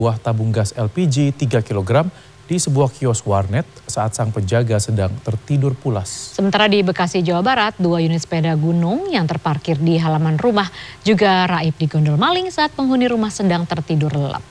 buah tabung gas LPG 3 kg di sebuah kios warnet saat sang penjaga sedang tertidur pulas. Sementara di Bekasi, Jawa Barat, 2 unit sepeda gunung yang terparkir di halaman rumah juga raib digondol maling saat penghuni rumah sedang tertidur lelap.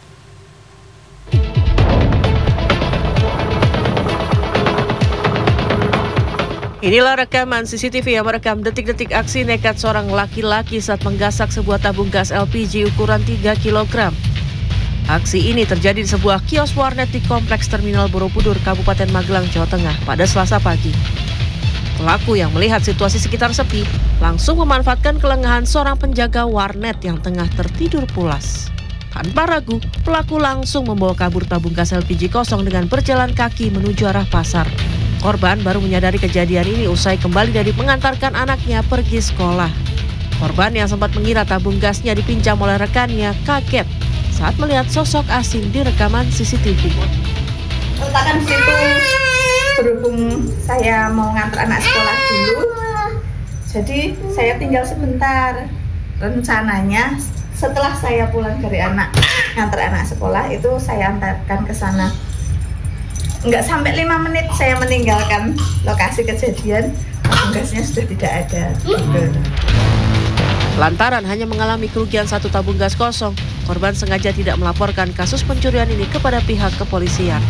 Inilah rekaman CCTV yang merekam detik-detik aksi nekat seorang laki-laki saat menggasak sebuah tabung gas LPG ukuran 3 kg. Aksi ini terjadi di sebuah kios warnet di Kompleks Terminal Borobudur, Kabupaten Magelang, Jawa Tengah pada Selasa pagi. Pelaku yang melihat situasi sekitar sepi langsung memanfaatkan kelengahan seorang penjaga warnet yang tengah tertidur pulas. Tanpa ragu, pelaku langsung membawa kabur tabung gas LPG kosong dengan berjalan kaki menuju arah pasar. Korban baru menyadari kejadian ini usai kembali dari mengantarkan anaknya pergi sekolah. Korban yang sempat mengira tabung gasnya dipinjam oleh rekannya kaget saat melihat sosok asing di rekaman CCTV. Letakkan di situ, berhubung saya mau ngantar anak sekolah dulu, jadi saya tinggal sebentar. Rencananya setelah saya pulang dari ngantar anak sekolah itu saya antarkan ke sana. Nggak sampai 5 menit saya meninggalkan lokasi kejadian, tabung gasnya sudah tidak ada. Lantaran hanya mengalami kerugian 1 tabung gas kosong, korban sengaja tidak melaporkan kasus pencurian ini kepada pihak kepolisian.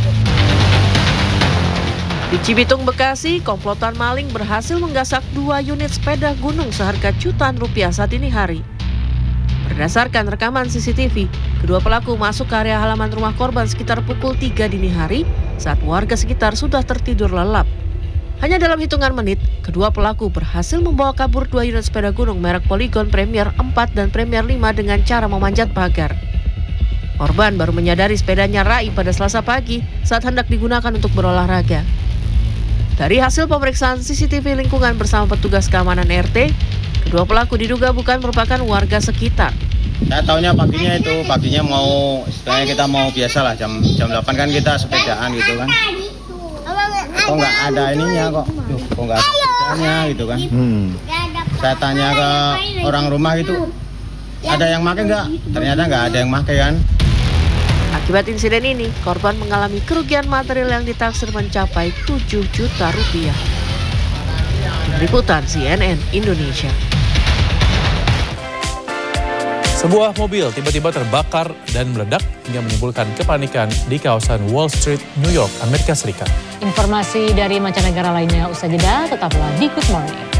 Di Cibitung, Bekasi, komplotan maling berhasil menggasak 2 unit sepeda gunung seharga jutaan rupiah saat dini hari. Berdasarkan rekaman CCTV, kedua pelaku masuk ke area halaman rumah korban sekitar pukul 3 dini hari saat warga sekitar sudah tertidur lelap. Hanya dalam hitungan menit, kedua pelaku berhasil membawa kabur 2 unit sepeda gunung merek Polygon Premier 4 dan Premier 5 dengan cara memanjat pagar. Korban baru menyadari sepedanya raib pada Selasa pagi saat hendak digunakan untuk berolahraga. Dari hasil pemeriksaan CCTV lingkungan bersama petugas keamanan RT, kedua pelaku diduga bukan merupakan warga sekitar. Saya tahunya paginya mau, istilahnya kita mau biasa lah, jam 8 kan kita sepedaan gitu kan. Kok nggak ada ininya kok nggak ada sepedanya gitu kan. Saya tanya ke orang rumah gitu, ada yang pakai nggak? Ternyata nggak ada yang pakai kan. Akibat insiden ini, korban mengalami kerugian material yang ditaksir mencapai 7 juta rupiah. Liputan CNN Indonesia. Sebuah mobil tiba-tiba terbakar dan meledak hingga menimbulkan kepanikan di kawasan Wall Street, New York, Amerika Serikat. Informasi dari mancanegara lainnya usai jeda, tetaplah di Good Morning.